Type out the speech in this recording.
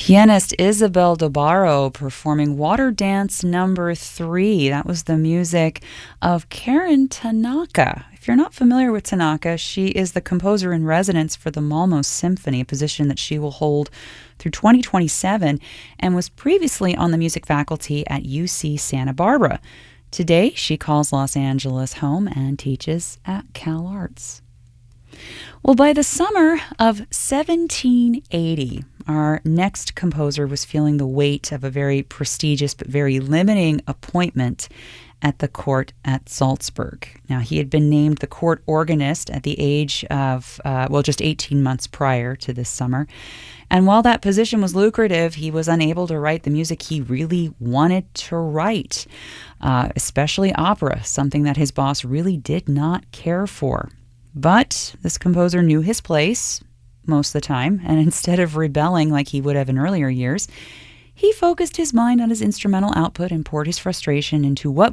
Pianist Isabel Dobaro performing Water Dance Number 3. That was the music of Karen Tanaka. If you're not familiar with Tanaka, she is the composer in residence for the Malmo Symphony, a position that she will hold through 2027, and was previously on the music faculty at UC Santa Barbara. Today, she calls Los Angeles home and teaches at Cal Arts. Well, by the summer of 1780, our next composer was feeling the weight of a very prestigious but very limiting appointment at the court at Salzburg. Now, he had been named the court organist at the age of, just 18 months prior to this summer. And while that position was lucrative, he was unable to write the music he really wanted to write, especially opera, something that his boss really did not care for. But this composer knew his place most of the time, and instead of rebelling like he would have in earlier years, he focused his mind on his instrumental output and poured his frustration into what